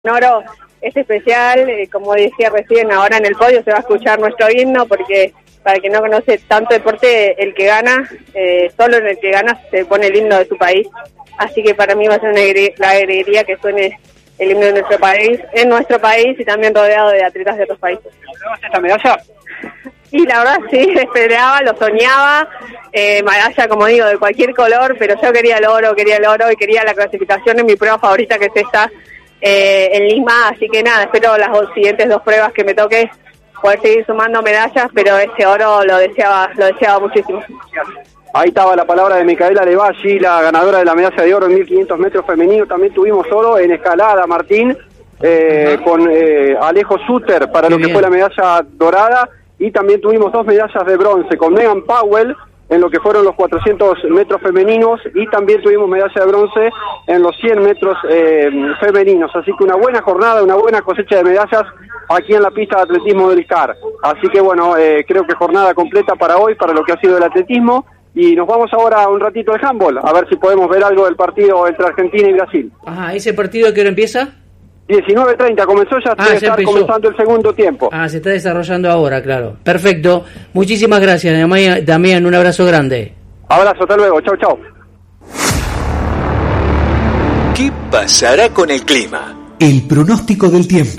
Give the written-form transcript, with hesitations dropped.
Oro es especial, como decía recién, ahora en el podio se va a escuchar nuestro himno, porque para el que no conoce tanto deporte, el que gana, solo en el que gana se pone el himno de su país, así que para mí va a ser una alegría que suene el himno de nuestro país, en nuestro país y también rodeado de atletas de otros países. ¿Esperabas esta medalla? Y la verdad sí, esperaba, lo soñaba, medalla como digo, de cualquier color, pero yo quería el oro y quería la clasificación en mi prueba favorita, que es esta, en Lima, así que nada, espero las siguientes dos pruebas que me toque poder seguir sumando medallas, pero ese oro lo deseaba muchísimo. Ahí estaba la palabra de Micaela Levalli, la ganadora de la medalla de oro en 1500 metros femenino. También tuvimos oro en escalada, Martín, con Alejo Suter para lo que fue la medalla dorada, y también tuvimos dos medallas de bronce con Megan Powell en lo que fueron los 400 metros femeninos, y también tuvimos medalla de bronce en los 100 metros femeninos. Así que una buena jornada, una buena cosecha de medallas aquí en la pista de atletismo del CAR. Así que bueno, creo que jornada completa para hoy, para lo que ha sido el atletismo, y nos vamos ahora un ratito de handball, a ver si podemos ver algo del partido entre Argentina y Brasil. Ajá, ¿ese partido a qué hora empieza? 19:30 comenzó, ya está comenzando el segundo tiempo. Se está desarrollando ahora, claro. Perfecto. Muchísimas gracias, Damián. Un abrazo grande. Abrazo, hasta luego. Chau, chau. ¿Qué pasará con el clima? El pronóstico del tiempo.